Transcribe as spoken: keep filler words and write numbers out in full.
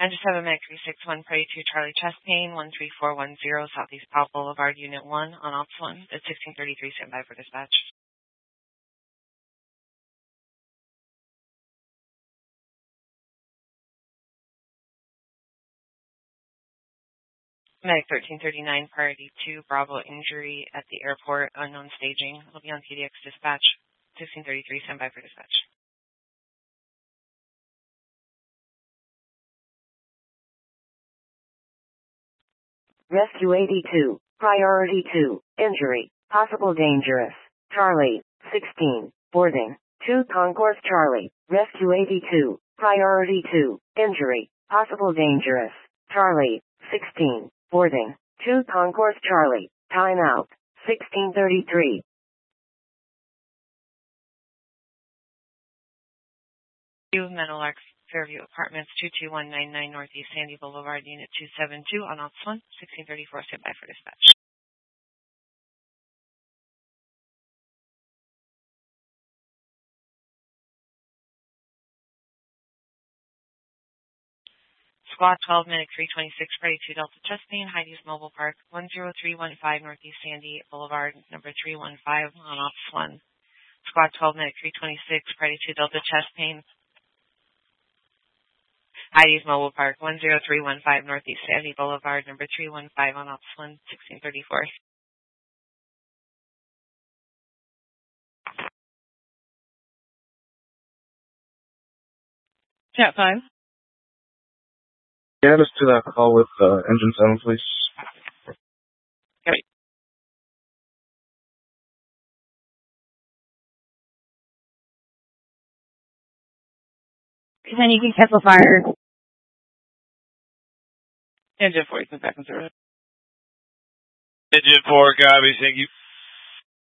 I just have a Meg three six one Prairie two Charlie chest pain, one three four one zero Southeast Powell Boulevard, Unit one, on Ops one. At sixteen thirty-three, stand by for dispatch. Medic thirteen thirty-nine, Priority two, Bravo injury at the airport, unknown staging. It'll be on T D X dispatch. sixteen thirty-three, stand by for dispatch. Rescue eighty-two, Priority two, injury, possible dangerous. Charlie, sixteen, boarding. two Concourse Charlie, Rescue eighty-two, Priority two, injury, possible dangerous. Charlie, sixteen, boarding. two Concourse Charlie, time out. sixteen thirty-three. Meadowlark Fairview Apartments, two two one nine nine Northeast Sandy Boulevard, Unit two seven two, on Ops one. sixteen thirty-four, stand by for dispatch. Squad twelve, Medic three twenty-six, Friday two Delta chest pain, Heidi's Mobile Park, one zero three one five Northeast Sandy Boulevard, number three one five, on Ops one. Squad twelve, Medic three twenty-six, Friday two Delta chest pain, Heidi's Mobile Park, one zero three one five Northeast Sandy Boulevard, number three one five, on Ops one, sixteen thirty-four. Chat five. Add us to that call with uh, Engine seven, please. Okay. Then you can cancel fire. Engine four, you can back and service. Engine four, copy, thank you.